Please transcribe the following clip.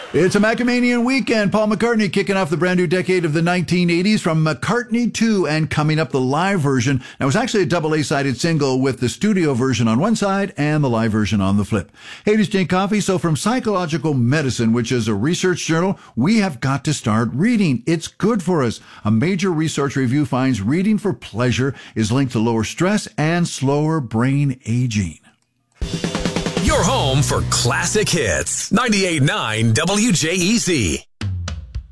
It's a Macamanian weekend. Paul McCartney kicking off the brand new decade of the 1980s from McCartney 2, and coming up the live version. Now, it was actually a double A-sided single with the studio version on one side and the live version on the flip. Hey, this is Jane Coffey. So from Psychological Medicine, which is a research journal, we have got to start reading. It's good for us. A major research review finds reading for pleasure is linked to lower stress and slower brain aging. Your home for classic hits. 98.9 WJEZ.